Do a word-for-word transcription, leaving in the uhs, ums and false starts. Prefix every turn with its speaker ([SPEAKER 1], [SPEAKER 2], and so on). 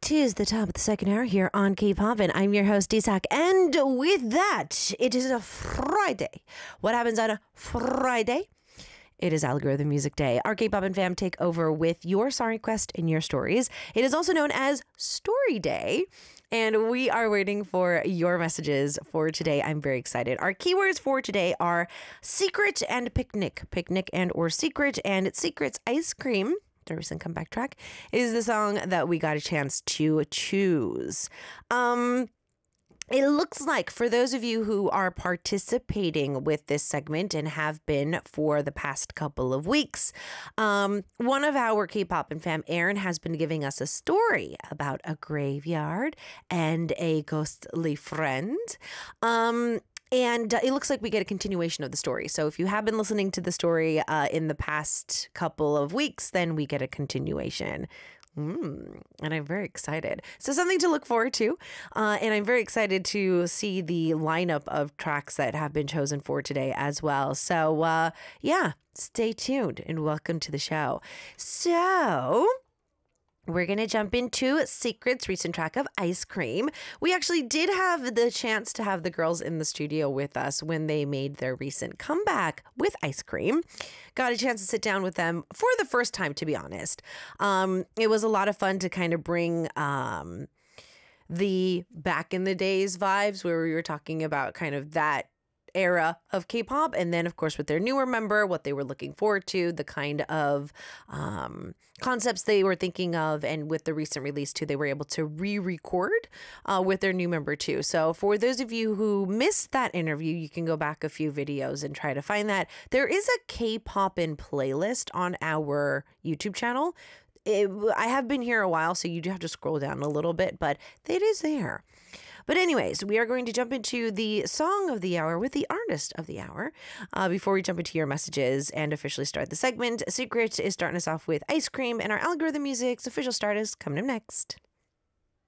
[SPEAKER 1] It is the top of the second hour here on K-Poppin'. I'm your host, Isak, and with that, it is a Friday. What happens on a Friday? It is Algorithm Music Day. Our K-Poppin' fam take over with your song request and your stories. It is also known as Story Day, and we are waiting for your messages for today. I'm very excited. Our keywords for today are secret and picnic. Picnic and or secret, and secret's ice cream. The recent comeback track is the song that we got a chance to choose. Um... It looks like for those of you who are participating with this segment and have been for the past couple of weeks, um, one of our K-Poppin' fam, Aaron, has been giving us a story about a graveyard and a ghostly friend. Um, And uh, it looks like we get a continuation of the story. So if you have been listening to the story uh, in the past couple of weeks, then we get a continuation. Mm, and I'm very excited. So something to look forward to. Uh, and I'm very excited to see the lineup of tracks that have been chosen for today as well. So uh, yeah, stay tuned and welcome to the show. So we're going to jump into Secret's recent track of Ice Cream. We actually did have the chance to have the girls in the studio with us when they made their recent comeback with Ice Cream. Got a chance to sit down with them for the first time, to be honest. Um, it was a lot of fun to kind of bring um, the back in the days vibes where we were talking about kind of that era of K-pop, and then of course with their newer member, what they were looking forward to, the kind of um, concepts they were thinking of, and with the recent release too, they were able to re-record uh, with their new member too. So for those of you who missed that interview, you can go back a few videos and try to find that. There is a K-Poppin' playlist on our YouTube channel. It, I have been here a while, so you do have to scroll down a little bit, but it is there. But anyways, we are going to jump into the song of the hour with the artist of the hour. Uh, before we jump into your messages and officially start the segment, Secret is starting us off with Ice Cream, and our Algorithm Music's official start is coming up next.